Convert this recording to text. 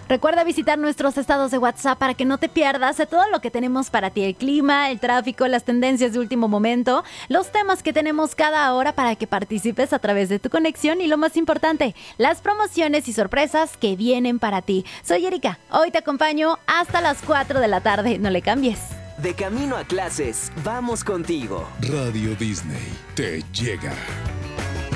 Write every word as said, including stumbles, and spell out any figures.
Recuerda visitar nuestros estados de WhatsApp para que no te pierdas de todo lo que tenemos para ti. El clima, el tráfico, las tendencias de último momento, los temas que tenemos cada hora para que participes a través de tu conexión y lo más importante, las promociones y sorpresas que vienen para ti. Soy Erika, hoy te acompaño hasta las cuatro de la tarde. No le cambies. De camino a clases, vamos contigo. Radio Disney te llega.